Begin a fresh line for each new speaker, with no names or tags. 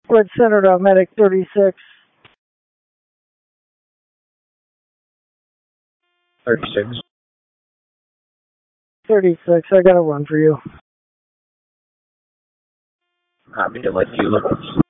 Flight Center to Medic 36.
36.
36, I got a run for you.
Copy to let you look.